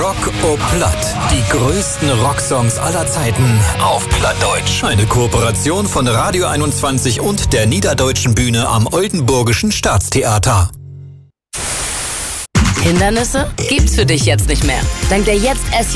Rock au Platt. Die größten Rocksongs aller Zeiten auf Plattdeutsch. Eine Kooperation von Radio 21 und der Niederdeutschen Bühne am Oldenburgischen Staatstheater. Hindernisse gibt's für dich jetzt nicht mehr. Dank der Jetzt